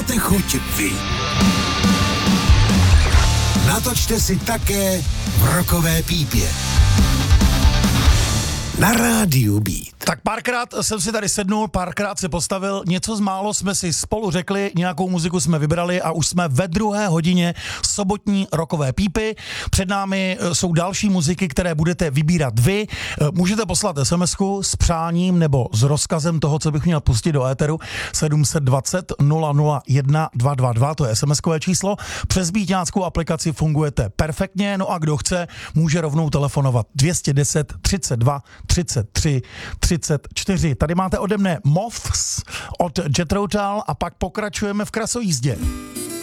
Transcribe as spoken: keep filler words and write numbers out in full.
máte chuť vy. Natočte si také v Rockové pípě. Na rádiu Beat. Tak párkrát jsem si tady sednul, párkrát se postavil, něco z málo jsme si spolu řekli, nějakou muziku jsme vybrali a už jsme ve druhé hodině sobotní Rockové pípy. Před námi jsou další muziky, které budete vybírat vy. Můžete poslat SMSku s přáním nebo s rozkazem toho, co bych měl pustit do éteru sedm set dvacet nula nula jedna dva dva dva, to je SMSkové číslo. Přes beatňáckou aplikaci fungujete perfektně, no a kdo chce, může rovnou telefonovat dvě stě deset třicet dva třicet tři třicet čtyři. Tady máte ode mne Moths od Jethro Tull a pak pokračujeme v krasojízdě.